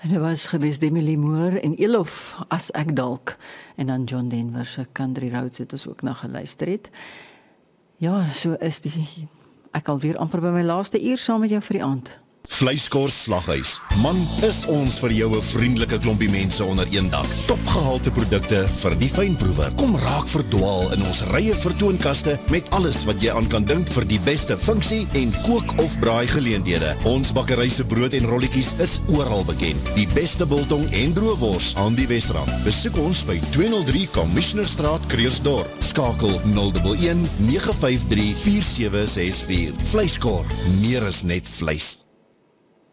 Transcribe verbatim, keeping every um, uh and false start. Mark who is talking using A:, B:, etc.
A: En dit was gewees Demi Moore en Elof, As Ek Dalk. En dan John Denver se Country Roads het ons ook na geluister het. Ja, so is die, ek alweer amper by my laaste uur saam met jou vir die aand.
B: Vleiskors Slaghuis. Man, is ons vir jou 'n vriendelike klompie mense onder een dak. Topgehalte produkte vir die fynproewer. Kom raak verdwaal in ons rye vertoonkaste met alles wat jy aan kan dink vir die beste funksie en kook of braai geleenthede. Ons bakkery se brood en rolletjies is oral bekend. Die beste biltong en droëwors aan die Wesrand. Besoek ons by tweehonderd drie Commissionerstraat, Krugersdorp. Skakel nul een een nege vyf drie vier sewe ses vier. Vleiskor, meer as net vleis.